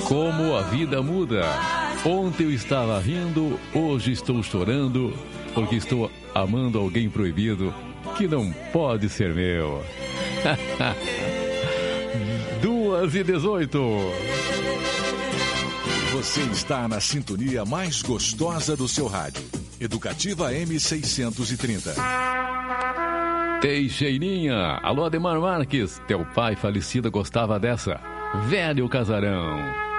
Como a vida muda. Ontem eu estava rindo, hoje estou chorando, porque estou amando alguém proibido que não pode ser meu. 2h18. Você está na sintonia mais gostosa do seu rádio. Educativa M630. Teixeirinha. Alô, Ademar Marques. Teu pai falecido gostava dessa. Velho Casarão.